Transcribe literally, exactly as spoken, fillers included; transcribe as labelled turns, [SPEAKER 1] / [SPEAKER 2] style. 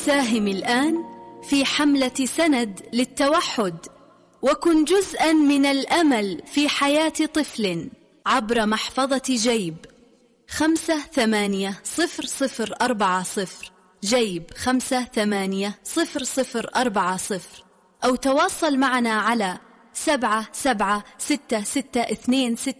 [SPEAKER 1] ساهم الآن في حملة سند للتوحد، وكن جزءا من الأمل في حياة طفل عبر محفظة جيب خمسة ثمانية صفر صفر أربعة صفر، جيب خمسة ثمانية صفر صفر أربعة صفر، أو تواصل معنا على سبعة سبعة ستة ستة اثنين ستة.